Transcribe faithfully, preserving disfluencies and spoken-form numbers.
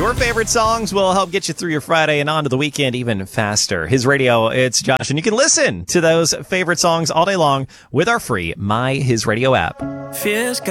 Your favorite songs will help get you through your Friday and on to the weekend even faster. His Radio, it's Josh, and you can listen to those favorite songs all day long with our free My His Radio app. Fears